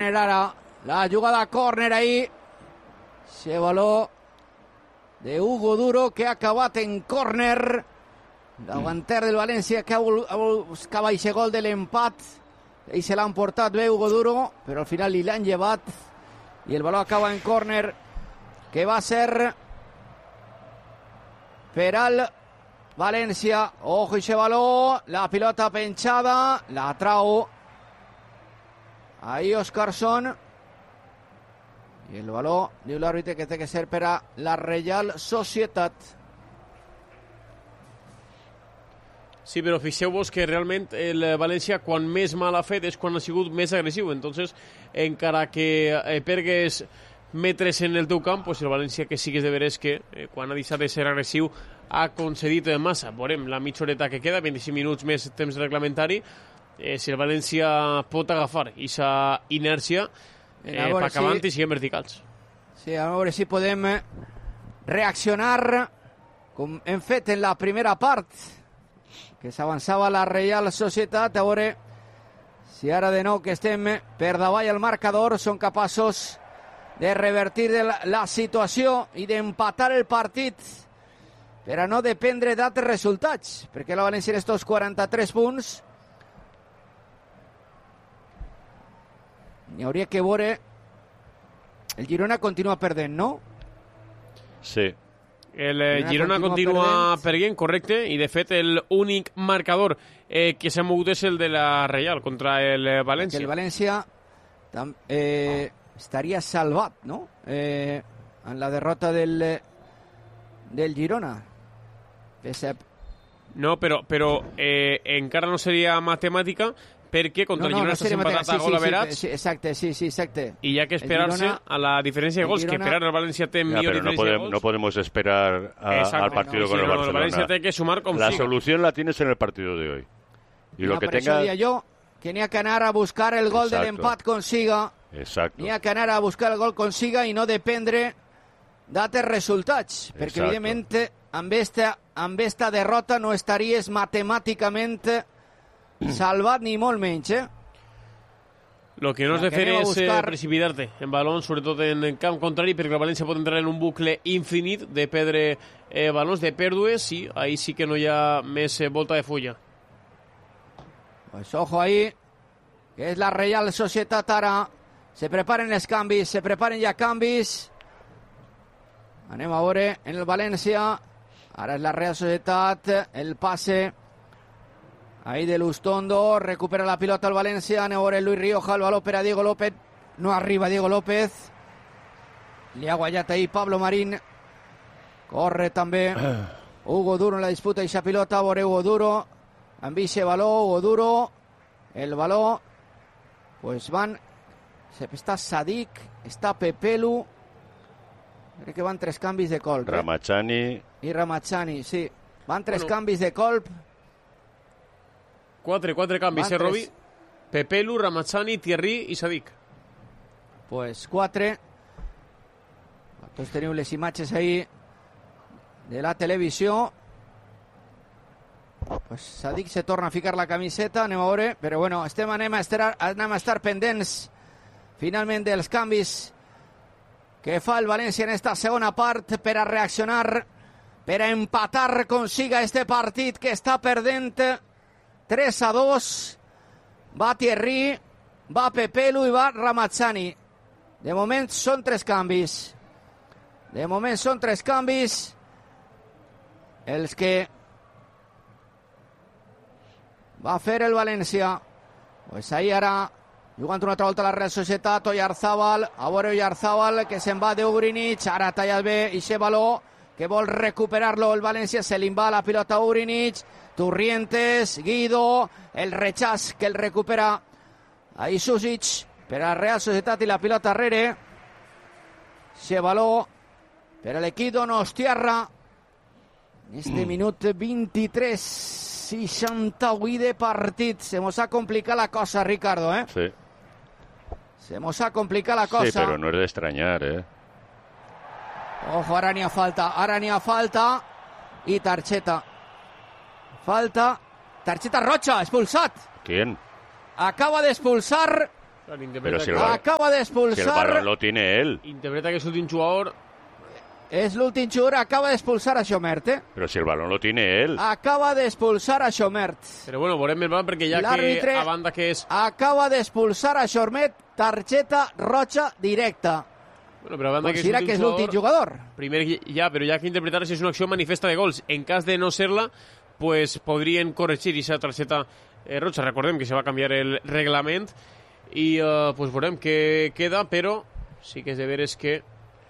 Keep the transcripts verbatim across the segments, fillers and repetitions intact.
córner ara. La jugada córner ahí. Se valor de Hugo Duro, que ha acabat en córner. Davanter del València, que buscava aquest gol de l'empat. Ahí se l'han portat bé Hugo Duro, però al final li l'han llevat. I el baló acaba en córner, que va ser per al València. Ojo ese baló, la pilota penjada, la trau ahí Óscarson. I el baló, diu l'àrbitre, que té que ser per a la Reial Societat. Sí, però fixeu-vos que realment el València quan més mal ha fet és quan ha sigut més agressiu. Entonces, encara que eh, pergues metres en el teu camp, pues el València que sigues de veres que eh, quan ha deixat de ser agressiu ha concedit massa. Veurem la mitja horeta que queda, vint-i-cinc minuts més temps reglamentari, eh, si el València pot agafar aquesta inèrcia eh, per acabar si... i siguem verticals. Sí, a veure si podem reaccionar com hem fet en la primera part, que s'avançava la Reial Societat. A veure si ara de nou que estem per davall el marcador són capaços de revertir la, la situació i d'empatar el partit per a no dependre d'altres resultats, perquè la València en estos quaranta-tres punts n'hi hauria que veure. El Girona continua perdent, no? Sí. El eh, Girona continua, continua perdent, correcte, i de fet l'únic marcador eh, que s'ha mogut és el de la Reial contra el eh, València. Que el València eh, estaria salvat, no? Eh, en la derrota del, del Girona. Pese... No, però, però eh, encara no seria matemàtica, perquè contra no, no, el Girona no estàs empatat sí, a gol averats. Sí, sí, exacte, sí, sí, exacte. I hi ha que esperar-se Girona, a la diferència de gols, Girona, que per ara el València té millor ya, diferència no podem, de gols. No podemos esperar a, al partido no, con sí, el no, Barcelona. El València té que sumar com la siga. solución la tienes en el partido de hoy. Y no, lo que per tenga... això dia jo que n'hi ha que anar a buscar el gol Exacto. de l'empat consiga. Exacto. N'hi ha que anar a buscar el gol consiga i no dependre d'altres resultats. Exacto. Perquè, evidentment, amb esta, amb esta derrota no estaries matemàticament salvat ni molt menys, eh? Lo que no has de fer és buscar... eh, precipitar-te en balons, sobretot en camp contrari, perquè el València pot entrar en un bucle infinit de perdre eh, balons, de pèrdues, i ahí sí que no hi ha més eh, volta de fulla. Pues ojo ahí, que és la Reial Societat ara. Se preparen els canvis, se preparen ja canvis. Anem a veure en el València. Ara és la Real Societat, el passe ahí de Lustondo, recupera la pilota al València, anem a veure Luis Rioja, el baló per a Diego López, no arriba Diego López, li ha guanyat ahí Pablo Marín, corre també Hugo Duro en la disputa i esa pilota, a veure Hugo Duro, amb ese baló, Hugo Duro, el baló, pues van, està Sadik, està Pepelu, crec que van tres canvis de colp. Ramachani. Eh? I Ramachani, sí, van tres bueno. canvis de colp. Quatre, quatre canvis, eh, Robi? Pepelu, Ramachani, Thierry i Sadik. Pues quatre. Tots teniu les imatges ahí de la televisió. Pues Sadik se torna a ficar la camiseta, anem a veure, però bueno, estem, anem, a estar, anem a estar pendents finalment dels canvis que fa el València en esta segona part per a reaccionar, per a empatar consiga este partit que està perdent tres a dos. Va Thierry, va Pepelu i va Ramachani. De moment són tres canvis. De moment són tres canvis els que va fer el València. Pues ahí ara, jugant una altra volta a la Real Societat, Oyarzábal, a veure Oyarzábal, que se'n va d'Ugrinic, ara talla bé ixe baló, que vol recuperar-lo el València, se li va la pilota a Ugrinic, Turrientes, Guido, el rechaç que el recupera ahí Susic per a la Real Societat i la pilota arrere. Se baló per a l'equip donostiarra. En este minut vint-i-tres, seixanta-vuit de partit. Se mos ha complicat la cosa, Ricardo, eh? Sí. Se mos ha complicat la cosa. Sí, pero no es de extrañar, eh? Ojo, ara n'hi ha falta, ara n'hi ha falta i targeta. Falta, targeta roja, expulsat. ¿Quién? Acaba d'expulsar Pero si el, acaba de expulsar... Si el balón lo tiene él. Interpreta que es l'últim jugador... És l'últim jugador, acaba d'expulsar a Xomert, eh? Però si el balón lo tiene él. Acaba d'expulsar a Xomert. Però bueno, veurem el balón perquè ja que a banda que és... acaba d'expulsar a Xomert, targeta roja directa. Bueno, però a banda que és, que és l'últim jugador. Primer ja, però ja que interpretar si és una acció manifesta de gols. En cas de no ser-la, pues podrien corregir aquesta targeta eh, roja. Recordem que se va canviar el reglament i eh, pues veurem què queda, però sí que és de veres que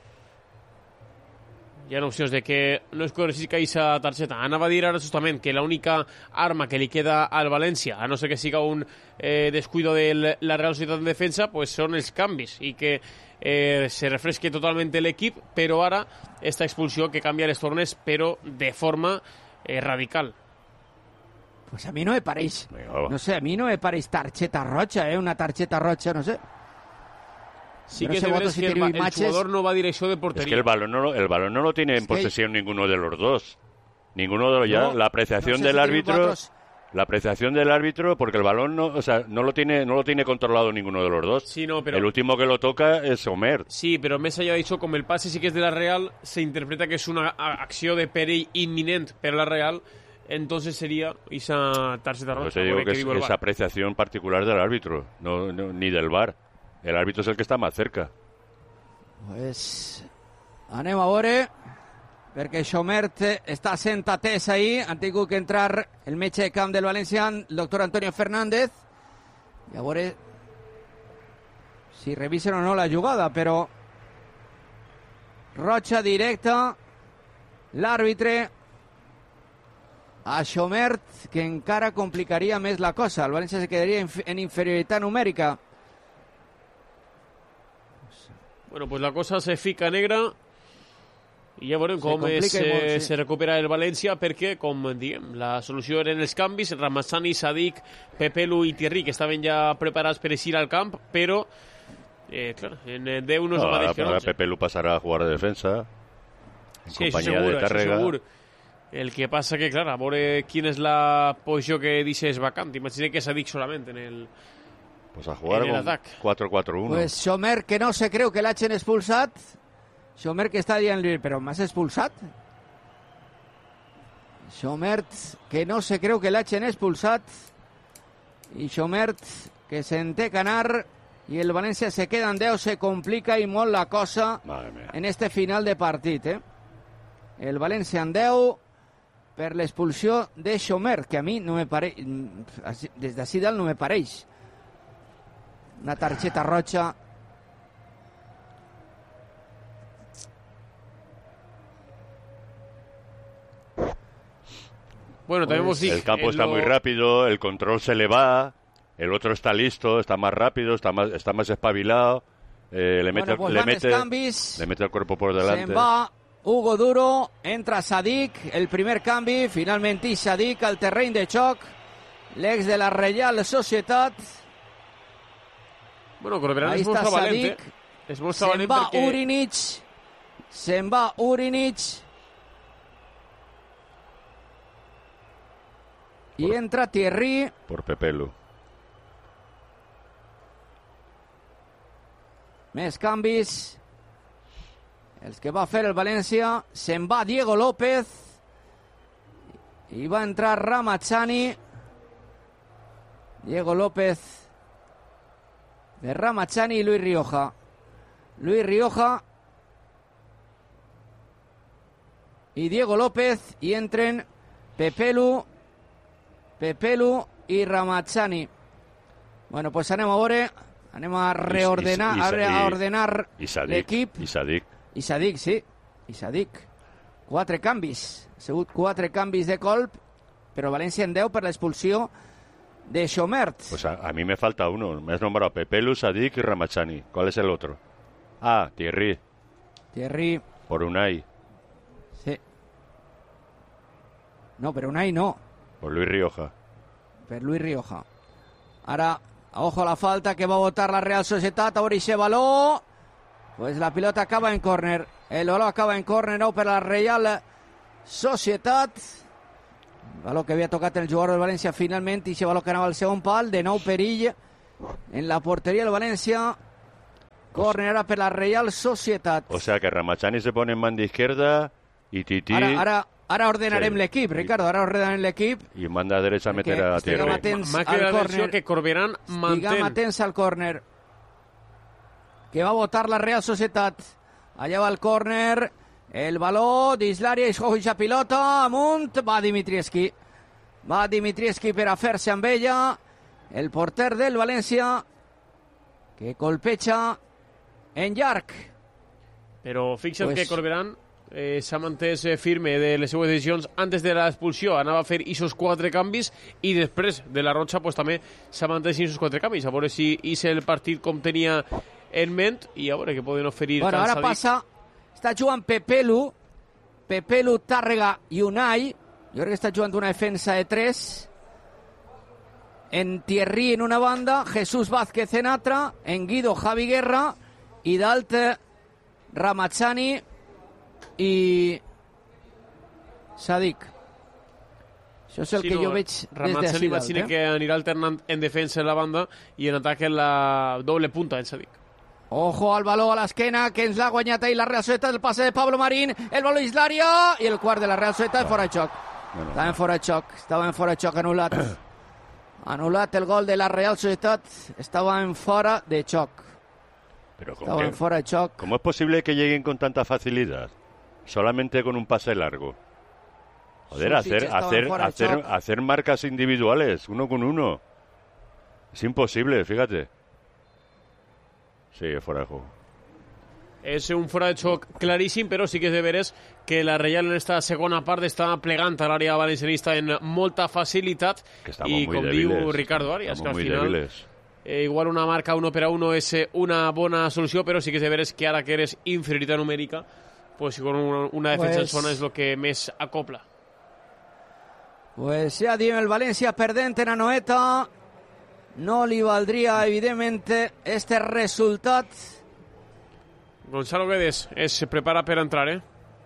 hi ha opcions de que no es corregisca aquesta targeta. Anava a dir ara justament que l'única arma que li queda al València, a no ser que siga un eh, descuido de la Real Societat en defensa, pues són els canvis i que eh, se refresque totalment l'equip, però ara esta expulsió que canvia les tornes, però de forma eh, radical. Pues a mi no me pareix, no sé, a mi no me pareix targeta roja, eh, una targeta roja, no sé. Sí que, no sé es que el, el jugador no va a dirección de portería. Es que el balón no, el balón no lo tiene en posesión ninguno de los dos. Ninguno de los ya. No, la apreciación no sé del si árbitro, la apreciación del árbitro, porque el balón no, o sea, no lo tiene, no lo tiene controlado ninguno de los dos. Sí, no, pero el último que lo toca es Omer. Sí, pero Mesa ya ha dicho como el pase sí que es de la Real, se interpreta que es una acción de perill inminente para la Real. Entonces sería esa tarjeta roja. Pues te digo que, que es esa apreciación particular del árbitro, no, no, ni del V A R. El árbitro es el que está más cerca. Pues anem a veure, perquè Xomert està sent atès ahir. Han tingut que entrar el metge de camp del València, el doctor Antonio Fernández, i a veure si revisen o no la jugada, però roja directa, l'àrbitre a Xomert, que encara complicaria més la cosa. El València se quedaria en inferioritat numèrica. Bueno, pues la cosa se fica negra i ja veurem com es, eh, molt, sí. se recupera el València, perquè, com diem, la solució eren els canvis, Ramazani, Sadik, Pepelu i Thierry, que estaven ja preparats per eixir al camp, però, eh, clar, en deu no és el mateix que no. Pepelu passarà a jugar de defensa, en sí, companyia segur, de Tàrrega. Segur. El que passa que, clar, a veure quina és la posició que deixes vacant. Imagina que Sadik solament en el... Pues a jugar con cuatro cuatro uno. Pues Xomert, que no se creu que l'hagin expulsat. Xomert que està dient, però m'has expulsat? Xomert, que no se creu que l'hagin expulsat. I Xomert, que se'n té que anar. I el València se queda en deu, se complica i molt la cosa en este final de partit, eh? El València en deu per l'expulsió de Xomert, que a mi no me pareix, des d'ací dalt no me pareix. Una tarjeta roja. Bueno, también hemos dicho, el campo el está lo... muy rápido, el control se le va, el otro está listo, está más rápido, está más, está más espabilado, eh, le, mete, bueno, pues le, mete, canvis. le mete el cuerpo por delante. Se'n va Hugo Duro, entra Sadik, el primer canvi, finalment i Sadik al terreny de xoc, l'ex de la Reial Societat. Bueno, Corberán es molt valent, eh? És molt valent perquè... perquè... Urinic, se'n va Urinic. I entra Thierry. Por Pepelu. Més canvis. Els que va fer el València. Se'n va Diego López. I va entrar Ramazani. Diego López de Ramazani y Luis Rioja. Luis Rioja y Diego López, y entren Pepelu, Pepelu y Ramazani. Bueno, pues anem a veure, anem a reordenar, I, i, i, a ordenar l'equip. I Sadik. I Sadik, sí, i Sadik. Quatre canvis, ha sigut quatre canvis de colp, però València en deu per l'expulsió de Xomert. Pues a, a mí me falta uno. Me has nombrado Pepelu, Sadik y Ramazani. ¿Cuál es el otro? Ah, Thierry. Thierry. Por Unai. Sí. No, pero Unai no. Por Luis Rioja. Per Luis Rioja. Ara, ojo a la falta que va a botar la Real Societat. Ahora ese balón. Pues la pilota acaba en córner. El balón acaba en córner, no, per la Real Societat. El baló que havia tocat el jugador del València finalment, i aquest baló que anava al segon pal, de nou perill en la portería del Valencia. Córner ara per la Real Societat. O sea que Ramachani se pone en banda izquierda y Tití... Ara, ara, ara ordenarem sí. l'equip, Ricardo, ara ordenarem l'equip. I manda a derecha a meter a Thierry. M'ha quedat la versió que Corberán mantén. Estiguem atents al córner. Que va a votar la Real Societat. Allà va el córner. El baló d'Islària i Joja pilota. Amunt. Va Dimitrievski. Va Dimitrievski per a fer-se amb ella. El porter del València que colpeja en llarg. Però fixa't pues... que Corberán eh, s'ha mantès firme de les seues decisions antes de l'expulsió. Anava a fer aquests quatre canvis i després de la Roja pues, també s'ha mantès aquests quatre canvis. A veure si és el partit com tenia en ment i a veure què poden oferir. Bueno, ara passa, està jugant Pepelu, Pepelu, Tàrrega i Unai. Jo crec que està jugant una defensa de tres. En Thierry en una banda, Jesús Vázquez en altra, en Guido Javi Guerra i dalt Ramachani i Sadik. Això és el sí, que no, jo veig des Ramachani d'ací imagina dalt. Eh? que anirà alternant en defensa en la banda i en atac en la doble punta en Sadik. Ojo al baló a l'esquena, que ens l'ha guanyat ahir la Real Societat, el passe de Pablo Marín, el baló Islària i el quart de la Real Societat fora de xoc. Bueno, estava en fora de xoc, estava en fora de xoc anul·lat. Anul·lat el gol de la Real Societat, estava en fora de xoc. Pero estaba en fora de xoc. ¿Cómo es posible que lleguen con tanta facilidad? Solamente con un pase largo. Joder, hacer, hacer, hacer, hacer marcas individuales, uno con uno. Es imposible, fíjate. Sí, fuera de juego. És un fora de xoc claríssim, però sí que és de veres que la Real en esta segona part està plegant a l'àrea valencianista en molta facilitat i com débiles, diu Ricardo Arias, que al final eh, igual una marca uno per a uno és una bona solució, però sí que és de veres que ara que eres inferioritat numèrica, pues con una, una defensa pues, en zona és el que més acopla. Pues ja diem, el València perdent en Anoeta, no li valdria evidentment este resultat. Gonzalo Guedes es prepara per entrar, eh?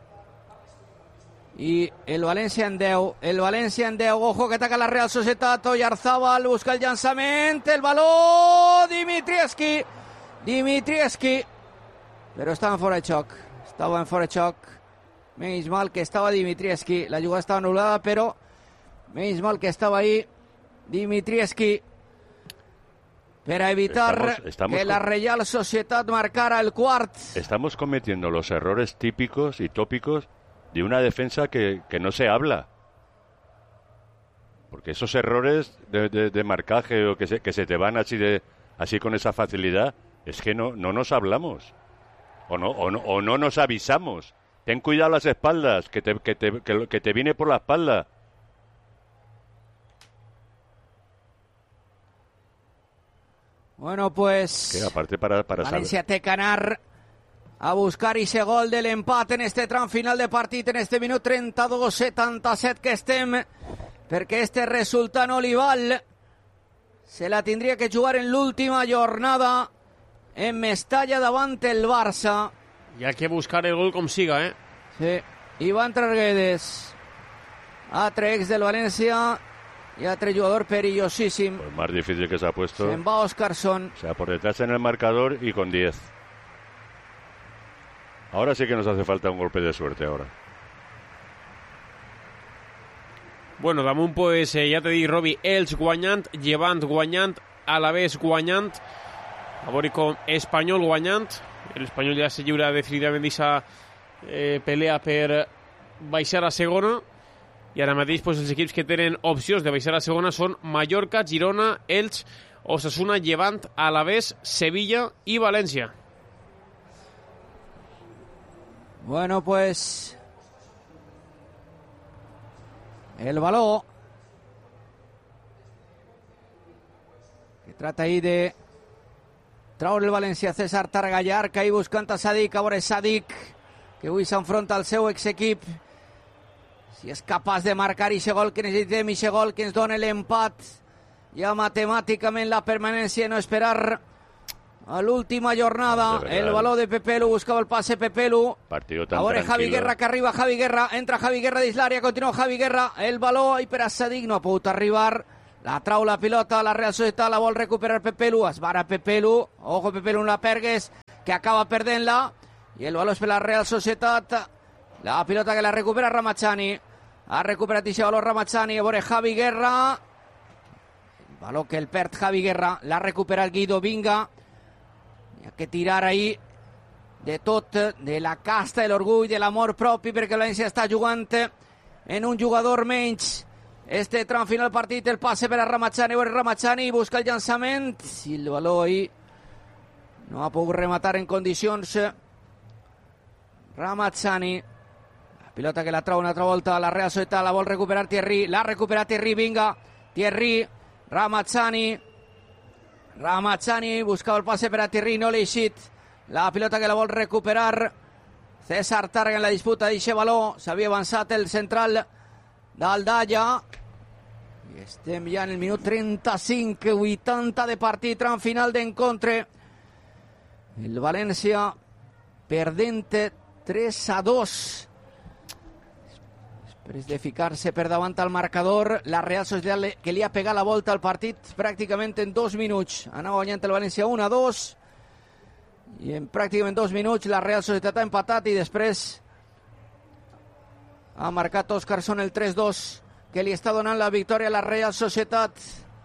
I el València en deu, el València en deu, ojo que ataca la Real Societat, Oyarzábal busca el llançament, el baló, Dimitrievski, Dimitrievski, però estava en fora de xoc, estava en fora de xoc, menys mal que estava Dimitrievski, la jugada estava anul·lada, però menys mal que estava ahí Dimitrievski, para evitar estamos, estamos que la Real Sociedad marcara el cuart. Estamos cometiendo los errores típicos y tópicos de una defensa que, que no se habla. Porque esos errores de, de, de marcaje o que se, que se te van así de así con esa facilidad, es que no, no nos hablamos. O no, o, no, o no nos avisamos. Ten cuidado las espaldas, que te, que te, que, que te viene por la espalda. Bueno, pues que aparte para, para València té que anar a buscar ese gol de l'empat en este tram final de partit, en este minut trenta-dos setanta-set que estem, perquè este resultat no li val. Se la tindria que jugar en l'última jornada en Mestalla davant el Barça. Hi ha que buscar el gol com siga, eh? Sí, Iván Trarguedes, altre ex del València, y otro jugador perillosísimo. Pues más difícil que se ha puesto. Se va Óscarson. O sea, por detrás en el marcador y con diez. Ahora sí que nos hace falta un golpe de suerte ahora. Bueno, damunt, pues, eh, ja t'he dit, Robi, Elx guanyant, Llevant guanyant, Alavés guanyant, a veure com Espanyol guanyant. L'Espanyol ja se lliura definitivament d'aquesta eh, pelea per baixar a segona. I ara mateix pues, els equips que tenen opcions de baixar a segona són Mallorca, Girona, Elx, Osasuna, Llevant, Alavés, Sevilla i València. Bueno, pues el baló que trata ahí de traure el València, César Targallar, que ahí buscant a Sadik, a veure Sadik, que avui s'enfronta al seu exequip. Si és capaç de marcar aquest gol que necessitem, aquest gol que ens dona l'empat, ja matemàticament la permanència, no esperar a l'última jornada. El baló de Pepelu, buscava el passe Pepelu. Partido tan Ahora Javi Guerra, que arriba Javi Guerra, entra Javi Guerra dins l'àrea, continua Javi Guerra, el baló, i per a Sadik no ha pogut arribar, La trau la pilota, la Real Societat la vol recuperar Pepelu, es vara Pepelu, ojo Pepelu en la Pergues, que acaba perdent-la, i el valor és per la Real Societat, la pilota que la recupera Ramachani, ha recuperat aquest valor Ramachani, a veure Javi Guerra, el valor que el perd Javi Guerra, l'ha recuperat Guido Vinga, hi ha que tirar ahí de tot, de la casta, de l'orgull, de l'amor propi, perquè el València està jugant en un jugador menys. Este tram final del partit, el passe per a Ramachani, Ramachani busca el llançament, i el valor ahí no ha pogut rematar en condicions. Ramachani, la pilota que la trau una altra volta, la Real Societat la vol recuperar Thierry, l'ha recuperat Thierry, vinga, Thierry, Ramachani, Ramachani, buscava el passe per a Thierry, no l'ha eixit, la pilota que la vol recuperar César Tàrrega en la disputa d'eixe valor, s'havia avançat el central d'Aldaya, i estem ja en el minut trenta-cinc, vuitanta de partit, tram final d'encontre. El València perdent tres a dos. Després de ficar-se per davant al marcador, la Real Societat que li ha pegat la volta al partit pràcticament en dos minuts. Anava guanyant el València un a dos, i en pràcticament dos minuts la Real Societat ha empatat i després ha marcat Óscarson el tres dos, que li està donant la victòria a la Real Societat.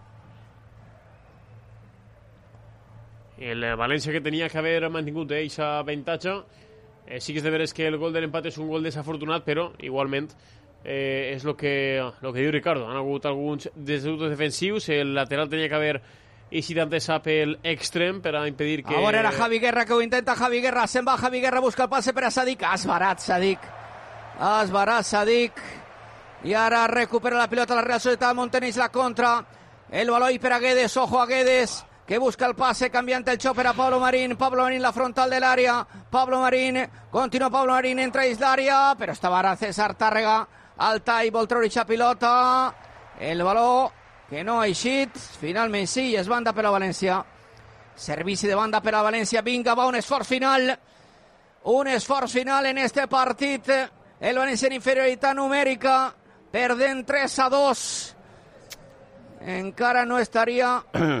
El València, que tenia que haver mantingut aquest avantatge, eh, sí que és de veres que el gol de l'empat és un gol desafortunat, però igualment eh, és el que, lo que diu Ricardo. Han hagut alguns desdeutos defensius, el lateral tenia que haver eixit antes pel extrem per a impedir que... A veure, era Javi Guerra, que ho intenta Javi Guerra, se'n va Javi Guerra, busca el passe per a Sadik, esbarat Sadik, esbarat Sadik, i ara recupera la pilota la Real Societat, Monteneix la contra, el baló per a Guedes, ojo a Guedes, que busca el pase, canviant el xoc per a Pablo Marín, Pablo Marín la frontal de l'àrea, Pablo Marín, continua Pablo Marín, entra dins l'àrea, però estava ara César Tàrrega, al tall, vol treure aquesta pilota, el baló que no ha eixit, finalment sí, és banda per a València, servici de banda per a València, vinga, va un esforç final, un esforç final en este partit, el València en inferioritat numèrica, perdent tres a dos, encara no estaria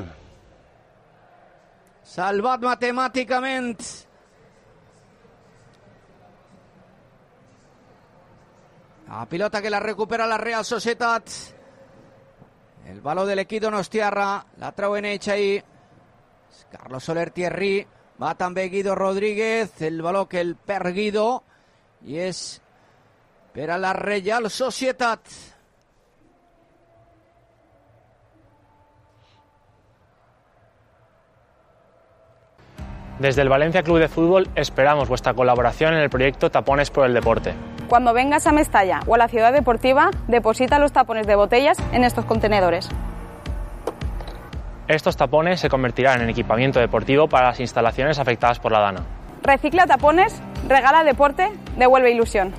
salvat matemàticament. La pilota que la recupera la Real Societat, el baló de l'equip Donostiarra, la treuen ells ahí, Carlos Soler Thierry, va també Guido Rodríguez, el baló que el perd Guido, i és per a la Real Societat. Desde el Valencia Club de Fútbol esperamos vuestra colaboración en el proyecto Tapones por el Deporte. Cuando vengas a Mestalla o a la ciudad deportiva, deposita los tapones de botellas en estos contenedores. Estos tapones se convertirán en equipamiento deportivo para las instalaciones afectadas por la Dana. Recicla tapones, regala deporte, devuelve ilusión.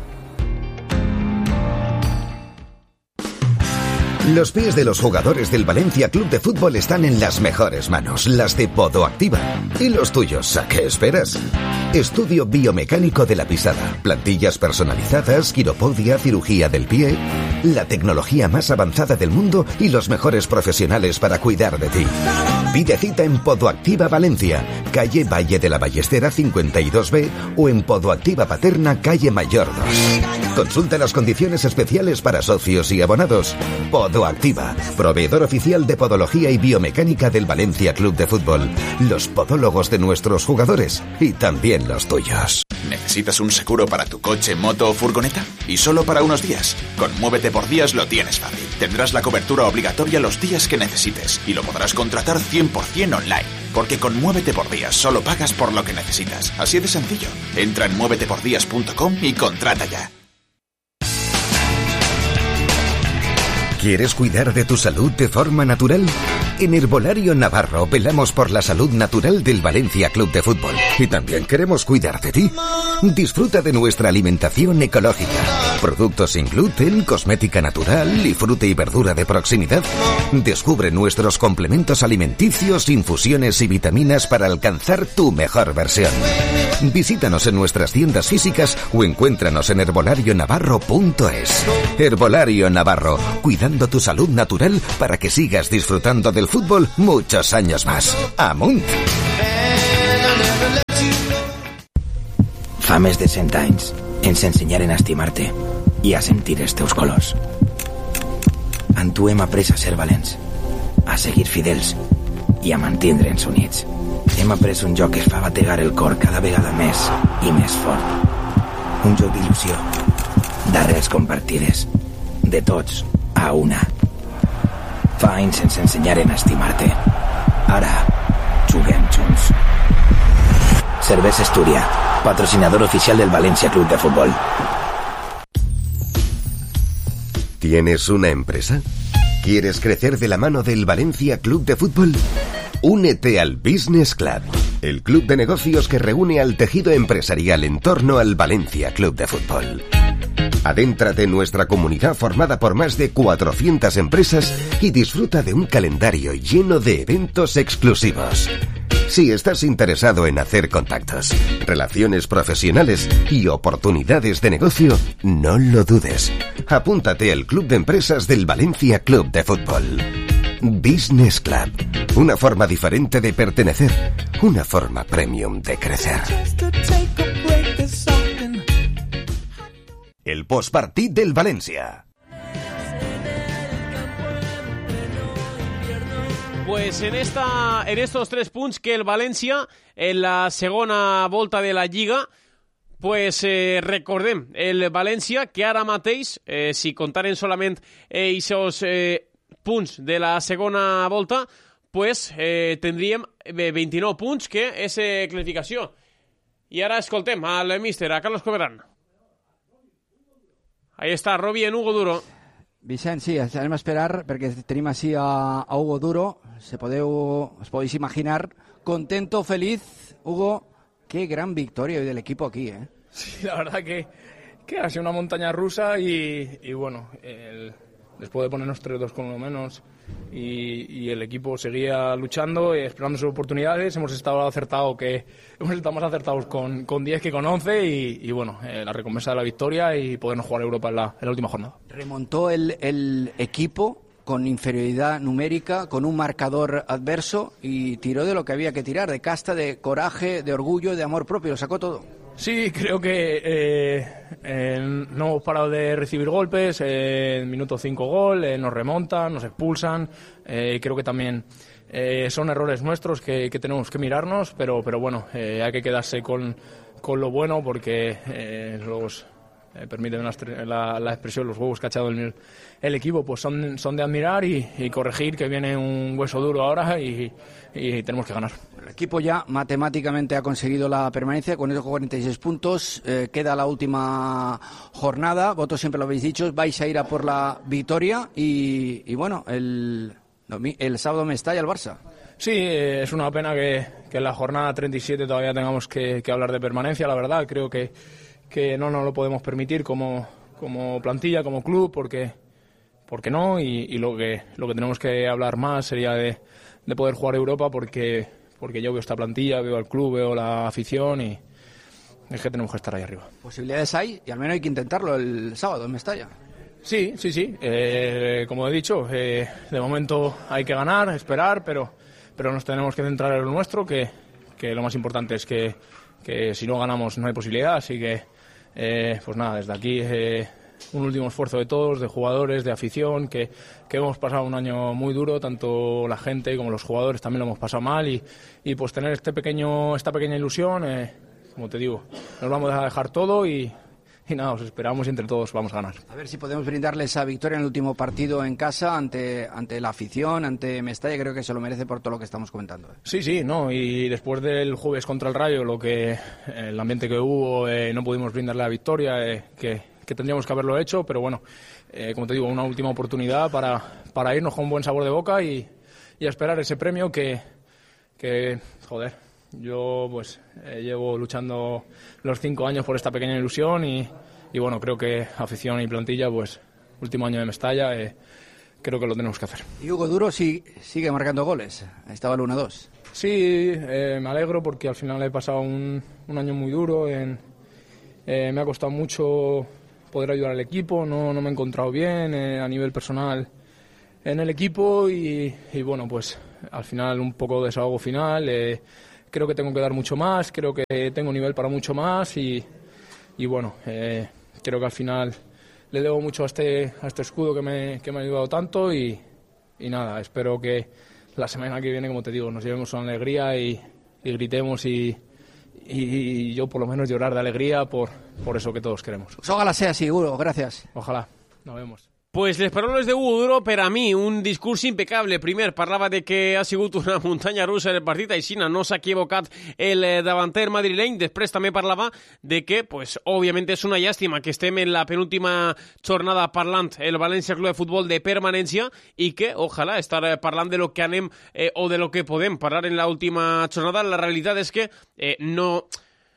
Los pies de los jugadores del Valencia Club de Fútbol están en las mejores manos, las de Podoactiva. ¿Y los tuyos? ¿A qué esperas? Estudio biomecánico de la pisada, plantillas personalizadas, quiropodia, cirugía del pie, la tecnología más avanzada del mundo y los mejores profesionales para cuidar de ti. Pide cita en Podoactiva Valencia, calle Valle de la Ballestera cincuenta y dos B o en Podoactiva Paterna, calle Mayor dos. Consulta las condiciones especiales para socios y abonados. Podoactiva, proveedor oficial de podología y biomecánica del Valencia Club de Fútbol. Los podólogos de nuestros jugadores y también los tuyos. ¿Necesitas un seguro para tu coche, moto o furgoneta? Y solo para unos días. Con Muévete por Días lo tienes fácil. Tendrás la cobertura obligatoria los días que necesites y lo podrás contratar cien por cien online. Porque con Muévete por Días solo pagas por lo que necesitas. Así de sencillo. Entra en muévete por días punto com y contrata ya. ¿Quieres cuidar de tu salud de forma natural? En Herbolario Navarro velamos por la salud natural del Valencia Club de Fútbol. Y también queremos cuidar de ti. Disfruta de nuestra alimentación ecológica. Productos sin gluten, cosmética natural y fruta y verdura de proximidad. Descubre nuestros complementos alimenticios, infusiones y vitaminas para alcanzar tu mejor versión. Visítanos en nuestras tiendas físicas o encuéntranos en herbolario navarro punto es. Herbolario Navarro, cuidando tu salud natural para que sigas disfrutando del fútbol muchos años más. ¡Amunt! Fa més de cent anys ens ensenyaren a estimar-te i a sentir els teus colors. En tu hem après a ser valents, a seguir fidels i a mantindre'ns units. Hem après un joc que fa bategar el cor cada vegada més i més fort. Un joc d'il·lusió, d'arrels compartides, de tots a una. Fa anys ens ensenyaren a estimar-te. Ara juguem junts. Cervesa Astúria, patrocinador oficial del Valencia Club de Fútbol. ¿Tienes una empresa? ¿Quieres crecer de la mano del Valencia Club de Fútbol? Únete al Business Club, el club de negocios que reúne al tejido empresarial en torno al Valencia Club de Fútbol. Adéntrate en nuestra comunidad formada por más de cuatrocientas empresas y disfruta de un calendario lleno de eventos exclusivos. Si estás interesado en hacer contactos, relaciones profesionales y oportunidades de negocio, no lo dudes. Apúntate al Club de Empresas del Valencia Club de Fútbol. Business Club. Una forma diferente de pertenecer. Una forma premium de crecer. El postpartit del Valencia. Pues en, esta, en estos tres punts que el València, en la segona volta de la Lliga, pues eh, recordem, el València, que ara mateix, eh, si comptaren solament aquests eh, punts de la segona volta, pues eh, tindríem vint-i-nou punts, que és eh, classificació. I ara escoltem al míster, a Carlos Coberán. Ahí està, Robi en Hugo Duro. Vicent, sí, anem a esperar perquè tenim així a, a Hugo Duro. Se podeu, os podéis imaginar, contento, feliz. Hugo, qué gran victoria hoy del equipo aquí, ¿eh? Sí, la verdad que, que ha sido una montaña rusa y, y bueno, el, después de ponernos tres dos con uno menos y, y el equipo seguía luchando y esperando sus oportunidades, hemos estado acertados que hemos estado más acertados con, con diez que con once y, y bueno, eh, la recompensa de la victoria y podernos jugar a Europa en la, en la última jornada. Remontó el, el equipo con inferioridad numérica, con un marcador adverso y tiró de lo que había que tirar, de casta, de coraje, de orgullo, de amor propio, lo sacó todo. Sí, creo que eh, eh, no hemos parado de recibir golpes, eh, en minuto cinco gol, eh, nos remontan, nos expulsan, eh, creo que también eh, son errores nuestros que, que tenemos que mirarnos, pero, pero bueno, eh, hay que quedarse con, con lo bueno porque eh, los... Eh, permiten la, la, la expresión, los huevos que ha echado el, el equipo pues son, son de admirar y, y corregir, que viene un hueso duro ahora y, y tenemos que ganar. El equipo ya matemáticamente ha conseguido la permanencia con esos cuarenta y seis puntos, eh, queda la última jornada, vosotros siempre lo habéis dicho, vais a ir a por la victoria y, y bueno, el, el sábado Mestalla al Barça. Sí, eh, es una pena que, que en la jornada treinta y siete todavía tengamos que, que hablar de permanencia, la verdad, creo que que no nos lo podemos permitir como, como plantilla, como club, porque, porque no, y, y lo que lo que tenemos que hablar más sería de, de poder jugar Europa, porque, porque yo veo esta plantilla, veo al club, veo la afición y es que tenemos que estar ahí arriba. Posibilidades hay y al menos hay que intentarlo el sábado en Mestalla. Sí, sí, sí, eh, como he dicho, eh, de momento hay que ganar, esperar, pero, pero nos tenemos que centrar en lo nuestro, que, que lo más importante es que, que si no ganamos no hay posibilidad, así que Eh, pues nada, desde aquí eh, un último esfuerzo de todos, de jugadores, de afición, que, que hemos pasado un año muy duro, tanto la gente como los jugadores también lo hemos pasado mal y, y pues tener este pequeño, esta pequeña ilusión, eh, como te digo, nos vamos a dejar todo y, y nada, os esperamos y entre todos vamos a ganar. A ver si podemos brindarle esa victoria en el último partido en casa ante, ante la afición, ante Mestalla, creo que se lo merece por todo lo que estamos comentando. Sí, sí, no, y después del jueves contra el Rayo, lo que el ambiente que hubo, eh, no pudimos brindarle la victoria, eh, que, que tendríamos que haberlo hecho, pero bueno, eh, como te digo, una última oportunidad para, para irnos con un buen sabor de boca y, y a esperar ese premio que, que joder, yo pues eh, llevo luchando los cinco años por esta pequeña ilusión y, y bueno, creo que afición y plantilla, pues último año de Mestalla, eh, creo que lo tenemos que hacer. Y Hugo Duro sí, sigue marcando goles, estaba el uno dos. Sí, eh, me alegro porque al final he pasado un, un año muy duro, en, eh, me ha costado mucho poder ayudar al equipo, no, no me he encontrado bien eh, a nivel personal en el equipo y, y bueno, pues al final un poco de desahogo final, eh, creo que tengo que dar mucho más, creo que tengo nivel para mucho más y, y bueno, eh, creo que al final le debo mucho a este, a este escudo que me, que me ha ayudado tanto y, y nada, espero que la semana que viene, como te digo, nos llevemos una alegría y, y gritemos y, y, y yo por lo menos llorar de alegría por, por eso que todos queremos. Pues ojalá sea así, Hugo, gracias. Ojalá, nos vemos. Pues les paraules de Hugo Duro, per a mi, un discurs impecable. Primer, parlava de que ha sigut una muntanya russa en el partit, així no s'ha equivocat el davanter madrileny. Després també parlava de que, pues, òbviament és una llàstima que estem en la penúltima jornada parlant el València Club de Futbol de permanència i que, ojalà, estar parlant de lo que anem eh, o de lo que podem parlar en la última jornada. La realitat és que eh, no...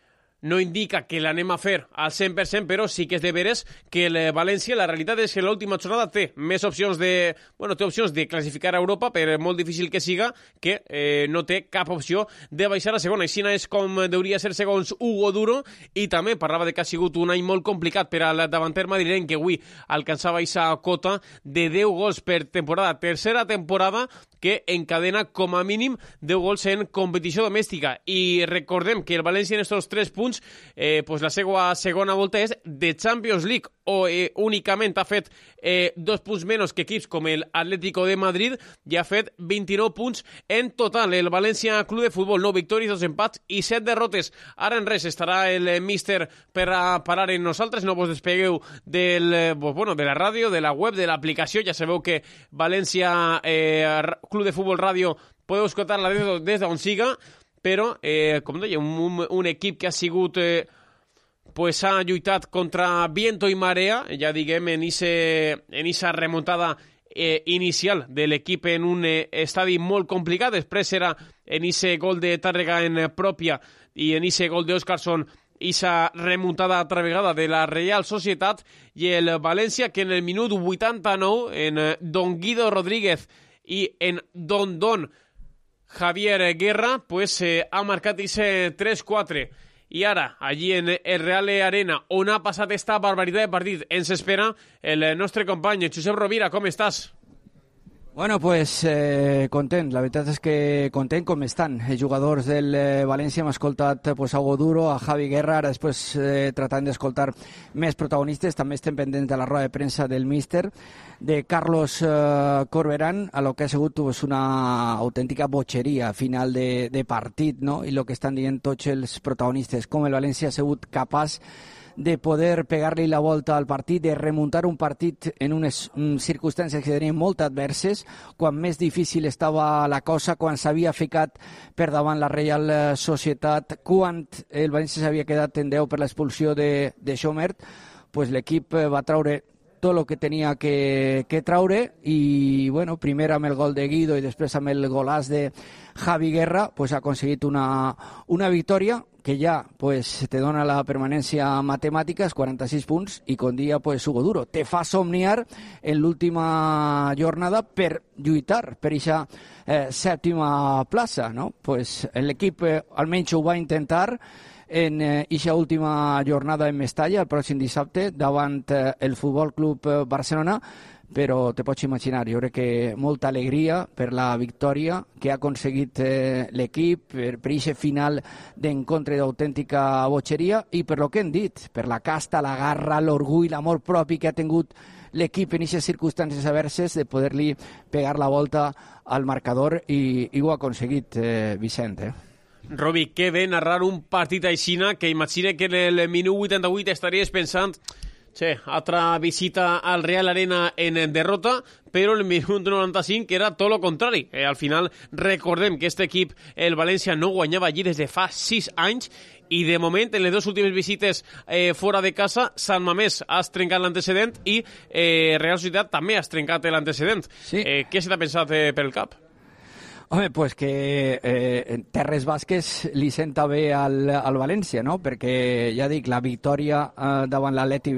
no indica que l'anem a fer al cent per cent, però sí que és de veres que el València, la realitat és que l'última jornada té més opcions de, bueno, té opcions de classificar a Europa, per molt difícil que siga, que eh, no té cap opció de baixar a segona. Així és com hauria ser segons Hugo Duro, i també parlava de que ha sigut un any molt complicat per al davanter madrileny, que avui alcançava aquesta cota de deu gols per temporada, tercera temporada que encadena com a mínim deu gols en competició domèstica. I recordem que el València en estos tres punts Eh, pues la seva segona volta és de Champions League, o eh, únicament ha fet eh, dos punts menys que equips com el Atlético de Madrid i ha fet vint-i-nou punts en total. El València Club de Futbol, nou victòries, dos empats i set derrotes. Ara en res estarà el míster per a parar en nosaltres, no vos despegueu del, pues, bueno, de la ràdio, de la web, de l'aplicació. Ja sabeu que València eh, Club de Futbol Ràdio podeu escoltar-la des, des d'on siga, però, eh, com deia, un, un equip que ha sigut, eh, pues ha lluitat contra viento i marea, ja diguem, en aquesta remuntada eh, inicial de l'equip en un eh, estadi molt complicat. Després era en aquest gol de Tàrrega en pròpia i en aquest gol d'Òscarson esa remuntada altra vegada de la Real Societat, i el València que en el minut vuitanta-nou en Don Guido Rodríguez i en Don Don Javier Guerra, pues eh, ha marcat ese tres quatre. I ara, allí en el Real Arena, on ha passat esta barbaritat de partit, ens espera el nostre company Josep Rovira. Com estàs? Bueno, pues eh, content, la veritat és que content com estan els jugadors del eh, València. Hem escoltat pues, a Hugo Duro, a Javi Guerra, ara després eh, tratant d'escoltar més protagonistes. També estem pendents de la roda de premsa del míster, de Carlos eh, Corberán, a lo que ha sigut pues, una autèntica botxeria final de, de partit, no? I el que estan dient tots els protagonistes, com el València ha sigut capaç de poder pegar-li la volta al partit, de remuntar un partit en unes circumstàncies que tenien molt adverses, quan més difícil estava la cosa, quan s'havia ficat per davant la Real Societat, quan el València s'havia quedat en deu per l'expulsió de, de Schommert, pues l'equip va traure tot el que tenia que, que traure i, bueno, primer amb el gol de Guido i després amb el golàs de Javi Guerra, pues ha aconseguit una, una victòria que ja pues, te dona la permanència matemàtica, quaranta-sis punts, i com dia pues, Hugo Duro, te fa somniar en l'última jornada per lluitar per aquesta eh, sèptima plaça, no? Pues, l'equip eh, almenys ho va intentar en aquesta eh, última jornada en Mestalla, el pròxim dissabte, davant eh, el Futbol Club Barcelona, però te pots imaginar, jo crec que molta alegria per la victòria que ha aconseguit eh, l'equip, per aquest final d'encontre d'autèntica botxeria i per lo que hem dit, per la casta, la garra, l'orgull, l'amor propi que ha tingut l'equip en aquestes circumstàncies adverses de poder-li pegar la volta al marcador i, i ho ha aconseguit eh, Vicent, eh? Robi, que bé narrar un partit aixina, que imagina que en el minut vuitanta-vuit estaries pensant sí, altra visita al Real Arena en derrota, però el minut noranta-cinc era tot el contrari. Eh, al final, recordem que aquest equip, el València, no guanyava allí des de fa sis anys i de moment, en les dues últimes visites eh, fora de casa, Sant Mamés ha trencat l'antecedent i eh, Real Societat també ha trencat l'antecedent. Sí. Eh, què se t'ha pensat eh, per el cap? Home, pues que eh, Terres Basques li senta bé al, al València, no? Perquè, ja dic, la victòria eh, davant l'Atleti Bilbao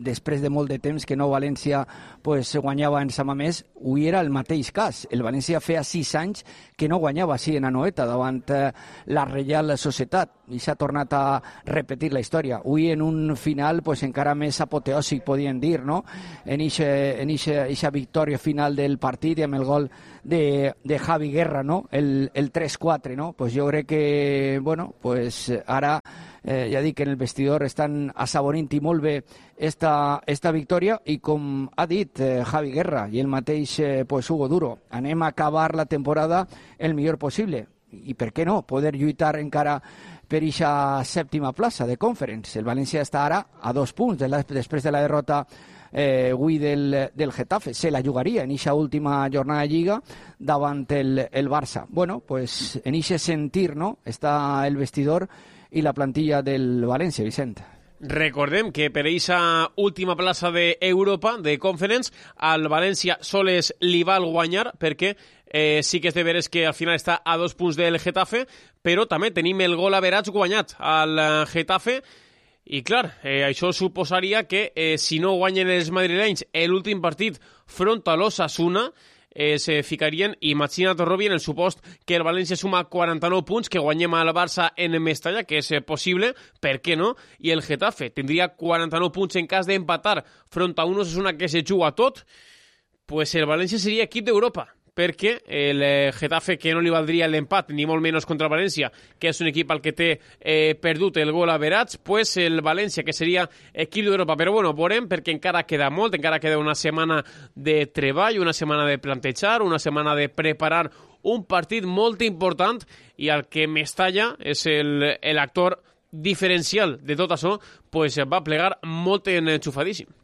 després de molt de temps que no València pues, guanyava en San Mamés, avui era el mateix cas. El València feia sis anys que no guanyava així en Anoeta davant eh, la Reial Societat, i s'ha tornat a repetir la història. Avui en un final pues, encara més apoteòsic, podien dir, no? En aquesta victòria final del partit i amb el gol de, de Javi Guerra, no? El, el tres quatre, no? Pues jo crec que, bueno, pues ara eh, ja dic que en el vestidor estan assaborint i molt bé esta, esta victòria, i com ha dit eh, Javi Guerra i el mateix eh, pues Hugo Duro, anem a acabar la temporada el millor possible, i per què no poder lluitar encara per aquesta sèptima plaça de Conference. El València està ara a dos punts de la, després de la derrota eh, avui del, del Getafe. Se la jugaria en aquesta última jornada de Lliga davant el, el Barça. Bueno, pues en aquest sentir, no?, està el vestidor i la plantilla del València, Vicent. Recordem que per aquesta última plaça d'Europa, de Conference, al València sols li val guanyar, perquè eh, sí que és de veres que al final està a dos punts del Getafe, però també tenim el gol average guanyat al Getafe, i clar, eh, això suposaria que eh, si no guanyen els madrilenys l'últim partit front a l'Osasuna, Eh, se ficarien, imagina't, Robi, en el supost que el València suma quaranta-nou punts, que guanyem al Barça en Mestalla, que és eh, possible, per què no? I el Getafe tindria quaranta-nou punts en cas d'empatar front a un Osasuna que se juga tot, pues el València seria equip d'Europa, perquè el eh, Getafe, que no li valdria l'empat, ni molt menys contra el València, que és un equip al que té eh, perdut el gol average, pues el València, que seria equip d'Europa. Però bueno, veurem, perquè encara queda molt, encara queda una setmana de treball, una setmana de plantejar, una setmana de preparar un partit molt important, i el que Mestalla és l'actor diferencial de tot això, pues va plegar molt enxufadíssim.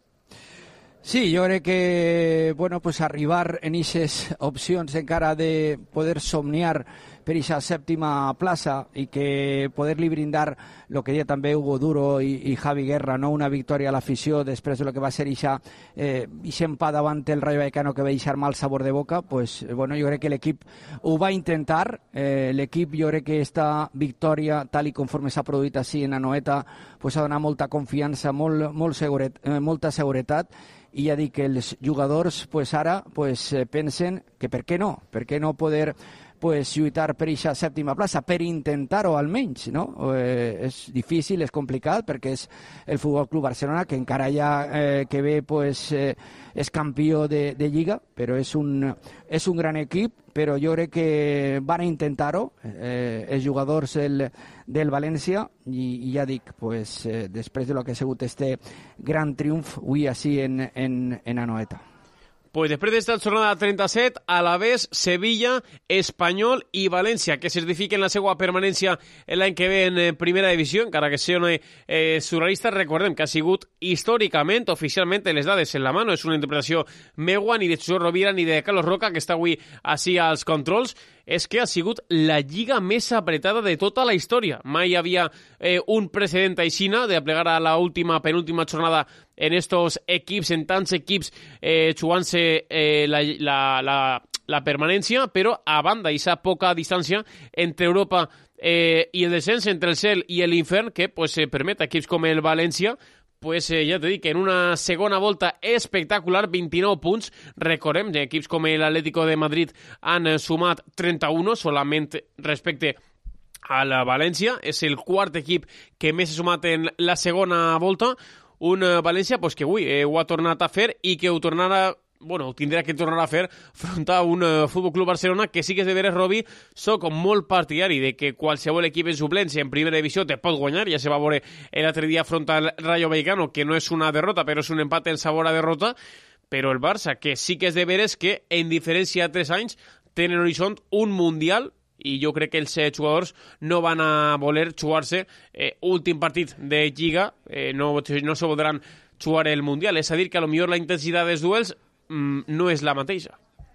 Sí, jo crec que bueno, pues arribar en aquestes opcions encara de poder somniar per aquesta sèptima plaça i que poder-li brindar el que deia també Hugo Duro i, i Javi Guerra, no? Una victòria a l'afició després de lo que va ser aquesta eh, empat davant el Rayo Vallecano que va deixar mal sabor de boca, pues, bueno, jo crec que l'equip ho va intentar, eh, l'equip jo crec que aquesta victòria, tal i conforme s'ha produït així en Anoeta, pues, ha donat molta confiança, molt, molt seguret, eh, molta seguretat, i ja dic que els jugadors pues, ara pues, pensen que per què no, per què no poder pues, lluitar per aquesta sèptima plaça, per intentar-ho almenys, no? Eh, és difícil, és complicat, perquè és el Futbol Club Barcelona, que encara ja eh, que ve pues, eh, és campió de, de Lliga, però és un, és un gran equip, però jo crec que van a intentar-ho eh, els jugadors el, del València, i, i ja dic, pues, eh, després de lo que ha sigut este gran triomf avui així en, en, en Anoeta. Pues després d'esta jornada trenta-set, Alavés, Sevilla, Espanyol i València, que certifiquen la seva permanència l'any que ve en primera divisió, encara que sigui eh, surrealista. Recordem que ha sigut històricament, oficialment, les dades en la mà, no és una interpretació meua, ni de Xusó Rovira, ni de Carlos Roca, que està avui així als controls, és que ha sigut la lliga més apretada de tota la història. Mai hi havia eh, un precedent aixina de plegar a l'última, penúltima jornada en estos equips, en tants equips eh, jugant-se eh, la, la, la, la permanència, però a banda d'aquesta poca distància entre Europa eh, i el descens, entre el cel i l'infern, que pues, eh, permet a equips com el València pues eh, ja t'he dit que en una segona volta espectacular, vint-i-nou punts, recordem, equips com l'Atlético de Madrid han sumat trenta-un, solament respecte a la València, és el quart equip que més ha sumat en la segona volta, un València pues, que avui eh, ho ha tornat a fer i que ho tornarà bueno, ho tindrà que tornar a fer front a un uh, Futbol Club Barcelona que sí que és de veres, Robi, soc molt partidari de que qualsevol equip en suplència en primera divisió te pot guanyar, ja se va veure l'altre dia front al Rayo Vallecano, que no és una derrota, però és un empat en sabor a derrota, però el Barça, que sí que és de veres que, en diferència a tres anys, tenen horitzont un Mundial, i jo crec que els eh, jugadors no van a voler jugar-se eh, últim partit de Lliga, eh, no, no se voldran jugar el Mundial, és a dir, que a lo millor la intensitat dels duels no és la mateixa.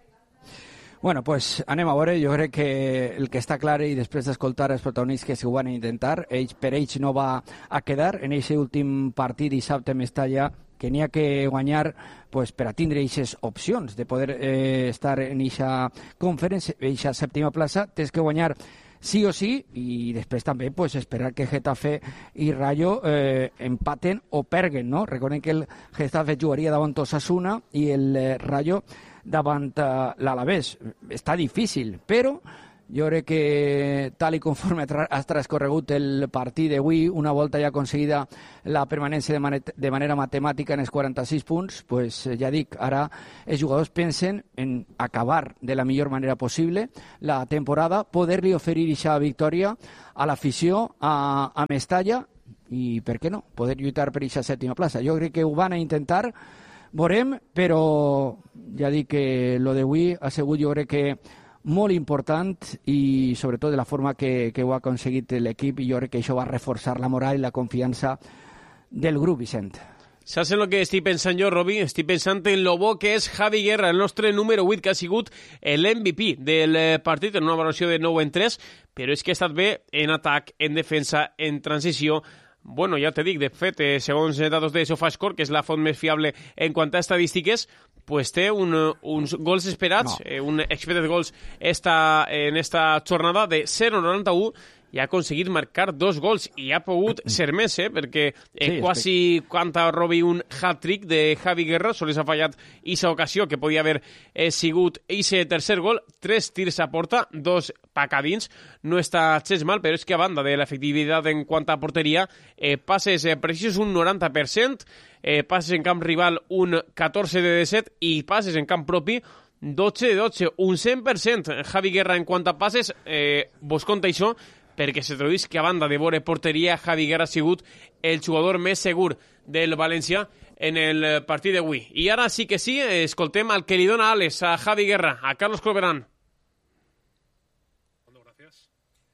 Bueno, pues anem a veure, jo crec que el que està clar, i després d'escoltar els protagonistes que s'ho van intentar, ells, per ells no va a quedar en aquest últim partit dissabte en Mestalla, que n'hi ha que guanyar pues, per a tindre aquestes opcions de poder eh, estar en aquesta conferència, en aquesta sèptima plaça, tens que guanyar sí o sí, i després també pues, esperar que Getafe i Rayo eh, empaten o perguen, no? Recordem que el Getafe jugaria davant Osasuna i el eh, Rayo davant eh, l'Alavés. Està difícil, però jo crec que tal i conforme ha transcorregut el partit d'avui, una volta ja aconseguida la permanència de, man de manera matemàtica en els quaranta-sis punts, pues, ja dic, ara els jugadors pensen en acabar de la millor manera possible la temporada, poder-li oferir aquesta victòria a l'afició, a, a Mestalla, i per què no, poder lluitar per aquesta sèptima plaça. Jo crec que ho van a intentar, veurem, però ja dic que lo d'avui ha sigut, jo crec que molt important i sobretot de la forma que, que ho ha aconseguit l'equip, i jo crec que això va reforçar la moral i la confiança del grup, Vicent. Saps en el que estic pensant jo, Robi? Estic pensant en lo bo que és Javi Guerra, el nostre número vuit, que ha sigut l'M V P del partit en una valoració de nou en tres, però és que ha estat bé en atac, en defensa, en transició. Bueno, ja te dic, de fet, eh, segons datos de SofaScore, que és la font més fiable en quant a estadístiques, pues té un, uns gols esperats, no. eh, un expected goals esta, en esta jornada de zero coma noranta-u, i ha aconseguit marcar dos gols, i ha pogut ser més, eh, perquè eh, sí, quasi canta Robi un hat-trick de Javi Guerra, sols ha fallat aquesta ocasió, que podia haver eh, sigut aquest tercer gol, tres tirs a porta, dos pacadins, no està gens mal, però és que a banda de l'efectivitat en quant a porteria, eh, passes eh, precisos un noranta per cent, eh, passes en camp rival un catorze de disset, i passes en camp propi dotze de dotze, un cent per cent. Javi Guerra en quant a passes, eh, vos conta això, perquè se traduís que a banda de vore porteria, Javi Guerra ha sigut el jugador més segur del València en el partit d'avui. I ara sí que sí, escoltem al que li dona ales a Javi Guerra, a Carlos Corberán. Gracias.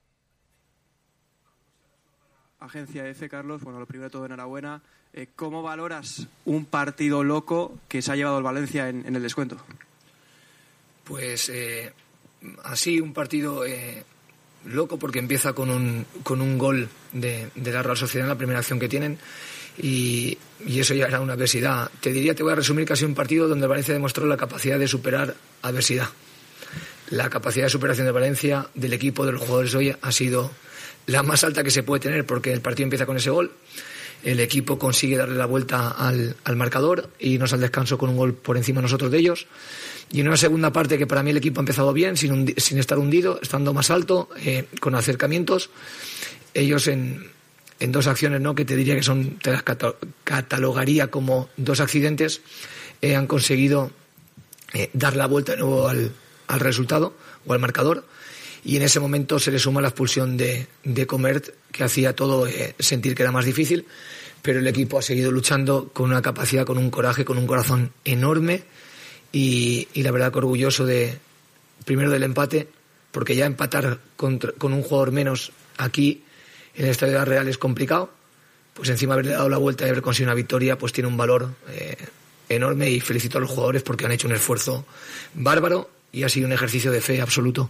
Agencia F, Carlos, bueno, lo primero de todo, enhorabuena. Eh, ¿Cómo valoras un partido loco que se ha llevado el Valencia en, en el descuento? Pues eh, así, un partido... Eh... loco, porque empieza con un, con un gol de, de la Real Sociedad en la primera acción que tienen, y, y eso ya era una adversidad. Te diría, te voy a resumir, casi un partido donde Valencia demostró la capacidad de superar adversidad. La capacidad de superación de Valencia, del equipo, de los jugadores hoy, ha sido la más alta que se puede tener, porque el partido empieza con ese gol, el equipo consigue darle la vuelta al, al marcador y nos al descanso con un gol por encima nosotros de ellos. Y en una segunda parte que para mí el equipo ha empezado bien, sin, hundi- sin estar hundido, estando más alto, eh, con acercamientos. Ellos en, en dos acciones, ¿no?, que te diría que son, te las cata- catalogaría como dos accidentes, eh, han conseguido eh, dar la vuelta de nuevo al, al resultado o al marcador. Y en ese momento se le suma la expulsión de, de Comert, que hacía todo eh, sentir que era más difícil, pero el equipo ha seguido luchando con una capacidad, con un coraje, con un corazón enorme. Y, y la verdad que orgulloso de, primero del empate, porque ya empatar contra, con un jugador menos aquí en el Estadio de la Real es complicado, pues encima haberle dado la vuelta y haber conseguido una victoria, pues tiene un valor eh, enorme, y felicito a los jugadores porque han hecho un esfuerzo bárbaro y ha sido un ejercicio de fe absoluto.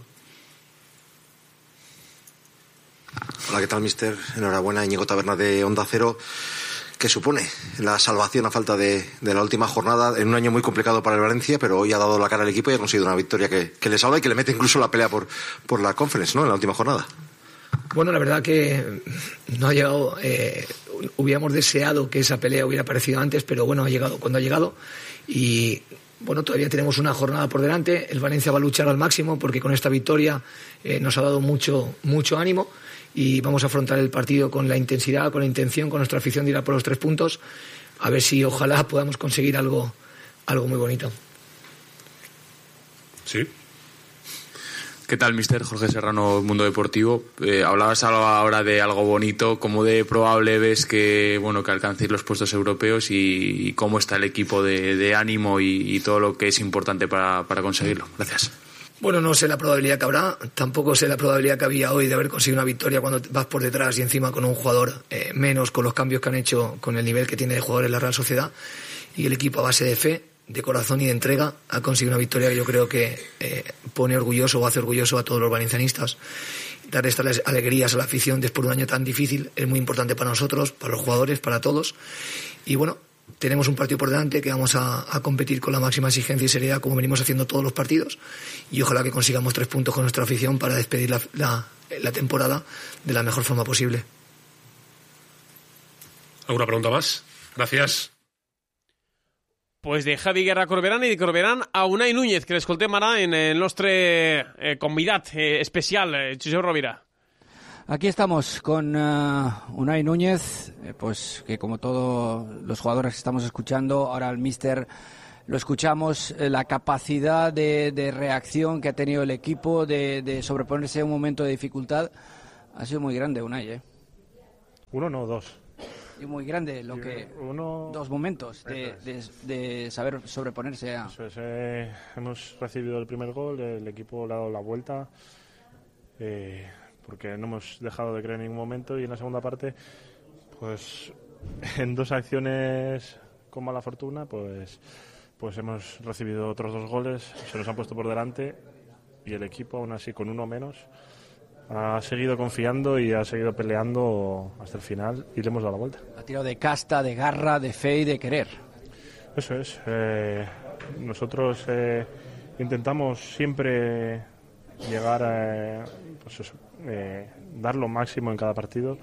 Hola, ¿qué tal, mister? Enhorabuena, Íñigo Taberna de Onda Cero. ¿Qué supone la salvación a falta de, de la última jornada en un año muy complicado para el Valencia, pero hoy ha dado la cara al equipo y ha conseguido una victoria que, que le salva y que le mete incluso la pelea por, por la Conference, ¿no?, en la última jornada? Bueno, la verdad que no ha llegado, eh, hubiéramos deseado que esa pelea hubiera aparecido antes, pero bueno, ha llegado cuando ha llegado, y bueno, todavía tenemos una jornada por delante. El Valencia va a luchar al máximo porque con esta victoria eh, nos ha dado mucho, mucho ánimo, y vamos a afrontar el partido con la intensidad, con la intención, con nuestra afición de ir a por los tres puntos, a ver si ojalá podamos conseguir algo, algo muy bonito. Sí. ¿Qué tal, mister? Jorge Serrano, Mundo Deportivo. Eh, hablabas ahora de algo bonito. ¿Cómo de probable ves que, bueno, que alcancéis los puestos europeos, y, y cómo está el equipo de, de ánimo y, y todo lo que es importante para, para conseguirlo? Gracias. Bueno, no sé la probabilidad que habrá, tampoco sé la probabilidad que había hoy de haber conseguido una victoria cuando vas por detrás y encima con un jugador eh, menos, con los cambios que han hecho, con el nivel que tiene de jugadores la Real Sociedad, y el equipo a base de fe, de corazón y de entrega ha conseguido una victoria que yo creo que eh, pone orgulloso o hace orgulloso a todos los valencianistas. Dar estas alegrías a la afición después de un año tan difícil es muy importante para nosotros, para los jugadores, para todos, y bueno, tenemos un partido por delante que vamos a, a competir con la máxima exigencia y seriedad como venimos haciendo todos los partidos, y ojalá que consigamos tres puntos con nuestra afición para despedir la, la, la temporada de la mejor forma posible. ¿Alguna pregunta más? Gracias. Pues de Javi Guerra Corberán y de Corberán a Unai Núñez, que l'escoltem ara en el nostre eh, convidat eh, especial, eh, Josep Rovira. Aquí estamos con uh, Unai Núñez, eh, pues que como todos los jugadores que estamos escuchando, ahora el míster lo escuchamos, eh, la capacidad de, de reacción que ha tenido el equipo, de, de sobreponerse a un momento de dificultad, ha sido muy grande, Unai, ¿eh? Uno, no, dos. Y muy grande, lo que Uno, dos momentos de, de, de saber sobreponerse a... Eso es, eh, hemos recibido el primer gol, el equipo le ha dado la vuelta, eh, porque no hemos dejado de creer en ningún momento, y en la segunda parte, pues en dos acciones con mala fortuna, pues, pues hemos recibido otros dos goles, se nos han puesto por delante, y el equipo, aún así con uno menos, ha seguido confiando y ha seguido peleando hasta el final y le hemos dado la vuelta. Ha tirado de casta, de garra, de fe y de querer. Eso es. Eh, nosotros eh, intentamos siempre llegar a pues eso, eh, dar lo máximo en cada partido.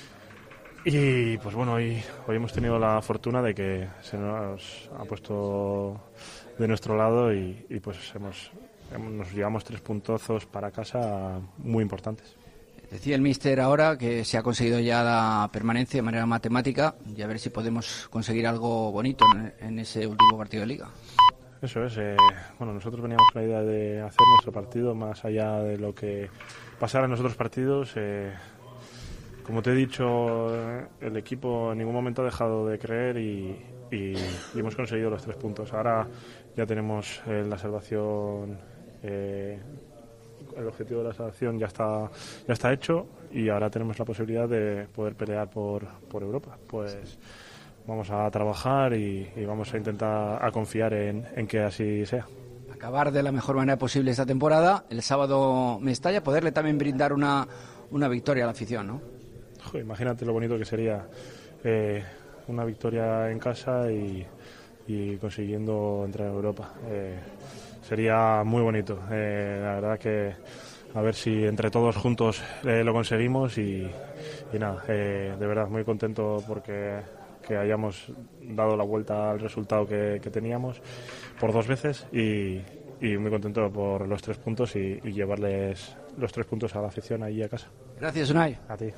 Y pues bueno, hoy, hoy hemos tenido la fortuna de que se nos ha puesto de nuestro lado y, y pues hemos... nos llevamos tres puntazos para casa muy importantes. Decía el míster ahora que se ha conseguido ya la permanencia de manera matemática, y a ver si podemos conseguir algo bonito en, en ese último partido de Liga. Eso es. Eh, bueno, nosotros veníamos con la idea de hacer nuestro partido más allá de lo que pasara en los otros partidos. Eh, como te he dicho, el equipo en ningún momento ha dejado de creer y, y, y hemos conseguido los tres puntos. Ahora ya tenemos eh, la salvación. Eh, el objetivo de la salvación ya está ya está hecho y ahora tenemos la posibilidad de poder pelear por, por Europa. Pues vamos a trabajar y, y vamos a intentar a confiar en, en que así sea. Acabar de la mejor manera posible esta temporada, el sábado Mestalla, poderle también brindar una, una victoria a la afición, ¿no? Joder, imagínate lo bonito que sería eh, una victoria en casa y, y consiguiendo entrar en Europa. Eh, Sería muy bonito. Eh, la verdad que a ver si entre todos juntos eh, lo conseguimos y, y nada, eh, de verdad muy contento porque que hayamos dado la vuelta al resultado que, que teníamos por dos veces y, y muy contento por los tres puntos y, y llevarles los tres puntos a la afición allí a casa. Gracias, Unai. A ti.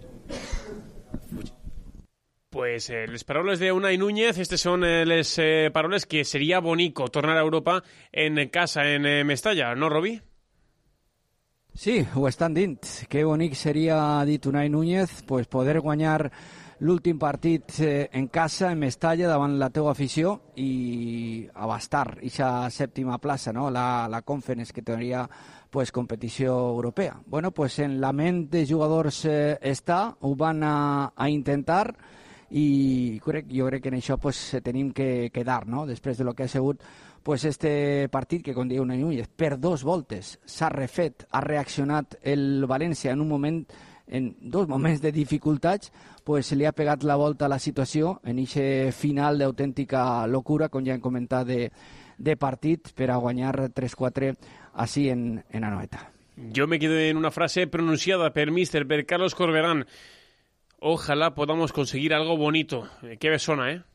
Pues eh, les paraules de Unai Núñez, estes són eh, les eh, paraules que seria bonico tornar a Europa en casa, en eh, Mestalla, no, Robi? Sí, ho estan dint. Que bonic seria, ha dit Unai Núñez, pues poder guanyar l'últim partit eh, en casa, en Mestalla, davant la teua afició i abastar aquesta sèptima plaça, no? la, la Conference, que tenia pues, competició europea. Bueno, pues en la ment de jugadors eh, està, ho van a, a intentar, i crec, jo crec que en això pues, tenim que quedar, no? Després de lo que ha sigut pues, este partit que, com diu Unai Núñez, per dos voltes s'ha refet, ha reaccionat el València en un moment, en dos moments de dificultats, pues, se li ha pegat la volta a la situació en aquest final d'autèntica locura, com ja hem comentat, de, de partit per a guanyar tres quatre així en, en Anoeta. Yo me quedo en una frase pronunciada per míster, per Carlos Corberán. Ojalá podamos conseguir algo bonito. Qué besona, ¿eh?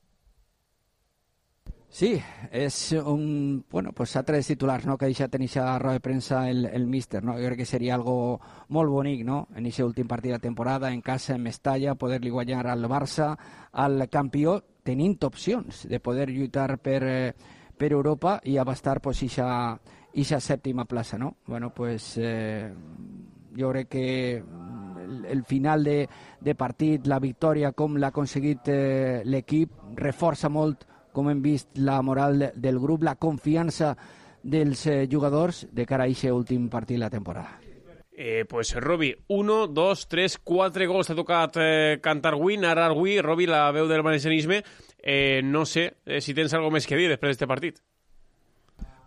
Sí, és un... Bueno, pues s'ha tres titulars, no?, que ha deixat en aquesta roda de premsa el, el míster, no? Jo crec que seria algo molt bonic, no?, en aquest últim partit de temporada, en casa, en Mestalla, poder-li guanyar al Barça, al campió, tenint opcions de poder lluitar per, eh, per Europa i abastar, pues, aquesta sèptima plaça, no? Bueno, pues... Eh, jo crec que el, el final de, de partit, la victòria, com l'ha aconseguit eh, l'equip, reforça molt, com hem vist, la moral de, del grup, la confiança dels eh, jugadors de cara a aquest últim partit de la temporada. Eh, pues Robi, uno, dos, tres, quatre gols t'ha tocat eh, cantar avui, narrar avui, Robi, la veu del valencianisme. Eh, no sé eh, si tens alguna més que dir després d'aquest partit.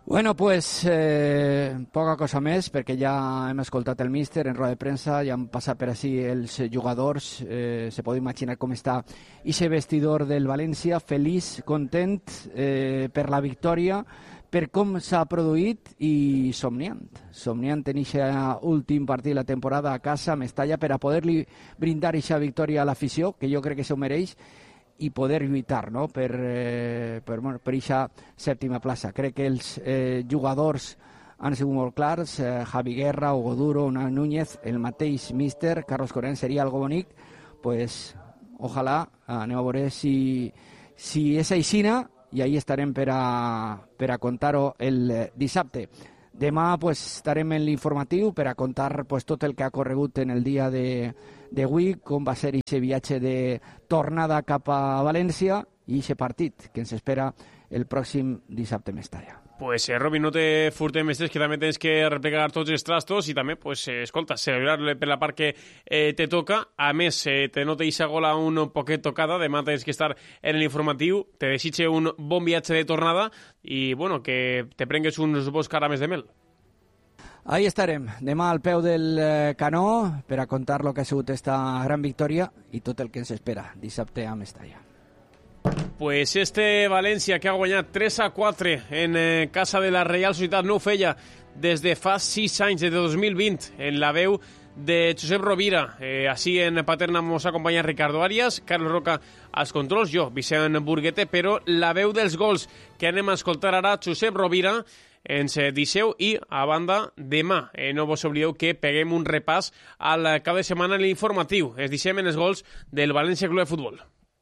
Bueno, pues eh, poca cosa més, perquè ja hem escoltat el míster en roda de premsa, ja han passat per així els jugadors, eh, se pot imaginar com està ixe vestidor del València, feliç, content eh, per la victòria, per com s'ha produït i somniant, somniant en ixe últim partit de la temporada a casa, a Mestalla, per a poder-li brindar ixa victòria a l'afició, que jo crec que s'ho mereix, i poder lluitar, no?, per eh, per bueno, per eixa sèptima plaça. Crec que els eh, jugadors han sigut molt clars, eh, Javi Guerra, Hugo Duro, Unai Núñez, el mateix míster, Carlos Corén, seria algo bonic, pues ojalà, anem a veure si, si és aixina, i ahí estarem per a, per a contar-ho el eh, dissabte. Demà pues, estarem en l'informatiu per a contar pues, tot el que ha corregut en el dia de d'avui, com va ser aquest viatge de tornada cap a València i aquest partit que ens espera el pròxim dissabte a Mestalla. Pues eh, Robin, no te furtem més, que també tens que replegar tots els trastos i també, pues, eh, escolta, celebrar per la part que eh, te toca. A més, eh, te nota eixa gola un poquet tocada, demà tens que estar en l'informatiu, te desitge un bon viatge de tornada i, bueno, que te prengues uns bons carames de mel. Ahí estarem, demà al peu del eh, canó per a contar lo que ha sigut esta gran victòria i tot el que ens espera dissabte a Mestalla. Pues este València que ha guanyat tres a quatre en eh, casa de la Reial Societat no ho feia des de fa sis anys, des de dos mil vint, en la veu de Josep Rovira. Eh, així en Paterna mos acompanya Ricardo Arias, Carlos Roca als controls, jo, Vicent Burguete, però la veu dels gols que anem a escoltar ara, Josep Rovira, ens deixeu i, a banda, demà. Eh, no vos oblideu que peguem un repàs al cap de setmana en l'informatiu. Ens deixem en els gols del València Club de Futbol.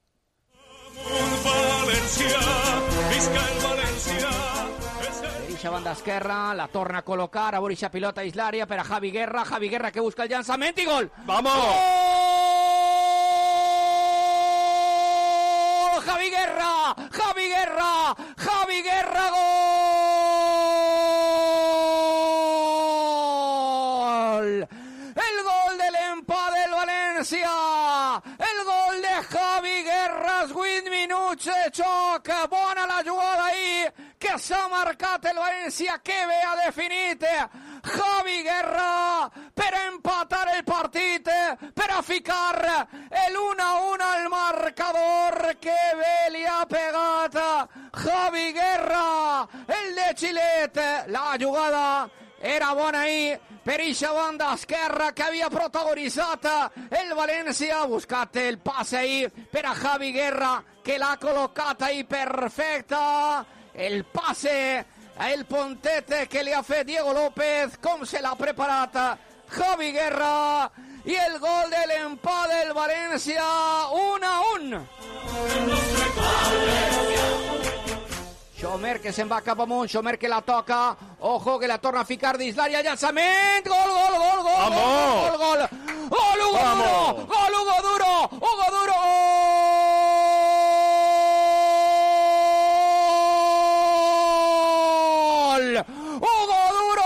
València, visca el València. Eixa banda esquerra, la torna a col·locar, a veure eixa pilota dins l'àrea per a Javi Guerra, Javi Guerra que busca el llançament i gol! ¡Vamos! ¡Gol! Javi Guerra, Javi Guerra, Javi Guerra, gol! El gol de l'empat del València, el gol de Javi Guerra, vuit minuts de xoc, bona la jugada ahí, que s'ha marcat el València, que bé ha definit Javi Guerra per empatar el partit, per a ficar l'un a un al marcador, que bé li ha pegat Javi Guerra, el de Xilet. La jugada era bona ahí, per eixa banda esquerra que havia protagonitzat el València, ha buscat el passe ahí per a Javi Guerra, que l'ha col·locat ahí perfecta, el passe, el pontet que li ha fet Diego López, com se l'ha preparat Javi Guerra, i el gol de l'empat del València, un a un. Xomer que se'n va cap amunt, Xomer que la toca, ojo que la torna a ficar dins l'àrea, llançament, gol, gol, gol, gol, gol, gol, gol, gol, Hugo Duro, gol, Hugo Duro, Hugo Duro, gol, Hugo Duro,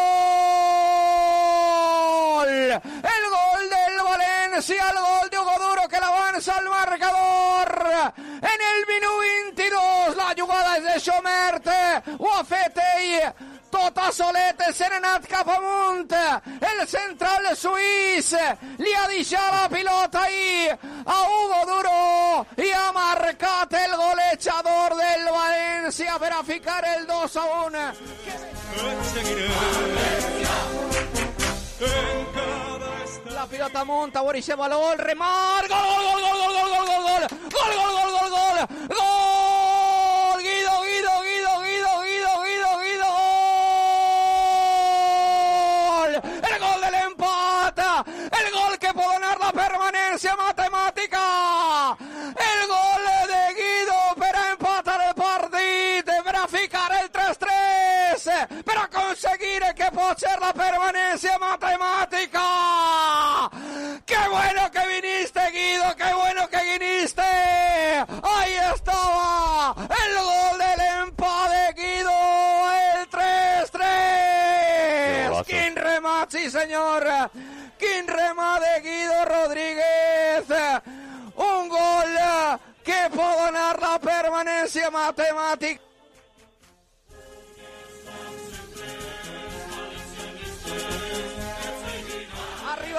gol, el gol del València, el gol de Hugo Duro que l'avança al marcador, en el minut vint-i-dos, la jugada és de Xomert, ho ha fet ell, tota solet, se n'ha anat cap amunt, el central suís li ha deixat la pilota ahí a Hugo Duro i ha marcat el golejador del València per a ficar el dos a un. La pilota munta, veure aquest valor, remar, gol, gol, gol, gol, gol, gol, gol, gol, gol, gol, gol, gol, gol, gol, Guido, Guido, Guido, Guido, Guido, Guido, Guido, gol, el gol de l'empat, el gol que pot donar la permanència matemàtica, el gol de Guido per a empatar el partit, per a ficar el tres tres, per a aconseguir que pot ser la permanència matemàtica. ¡Qué bueno que viniste, Guido! ¡Qué bueno que viniste! ¡Ahí estaba! El gol del empat de Guido, el tres tres. ¡Quin remat, sí, señor! ¡Quin remat de Guido Rodríguez! Un gol que pot donar la permanència matemàtica.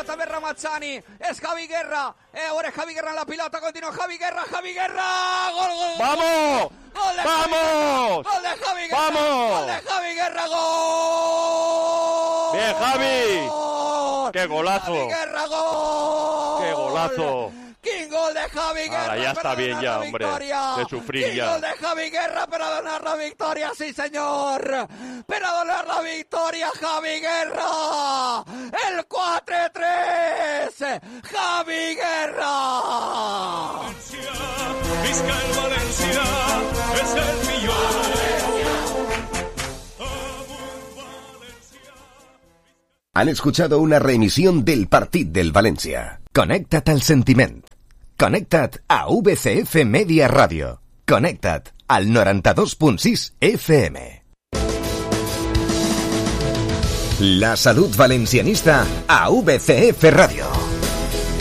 també Ramazzani, és Javi Guerra, eh, ara Javi Guerra en la pilota, continua Javi Guerra, Javi Guerra, gol, gol, gol. ¡Vamos! Gol de ¡Vamos! Gol de Javi Guerra, ¡Vamos! gol de Javi Guerra, gol. Bien, Javi. ¡Qué golazo! Javi Guerra, gol. ¡Qué golazo! Quin gol de Javi Guerra. Ahora ya está bien ya, hombre, de sufrir Quin ya. gol de Javi Guerra para donar la victoria, sí señor. Para donar la victoria, Javi Guerra. El cuatro tres. Javi Guerra. Visca el Valencia, es el millón. Han escuchado una reemisión del Partit del Valencia. Connecta't al sentiment. Connecta't a V C F Media Radio. Connecta't al noranta-dos punt sis F M. La salut valencianista a V C F Radio.